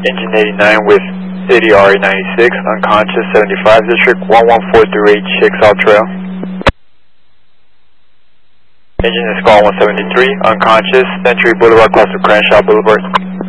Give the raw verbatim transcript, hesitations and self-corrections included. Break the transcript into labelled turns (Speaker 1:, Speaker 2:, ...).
Speaker 1: Engine eighty-nine with eighty R A ninety-six, unconscious, seventy-five District, one one four three eight Chickasaw Trail. Engine is call one seventy-three, unconscious, Century Boulevard, close to Crenshaw Boulevard.